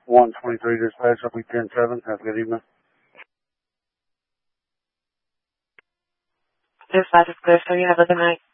123 dispatch, I'll be 10-7. Have a good evening. Dispatch is clear, so you have a good night.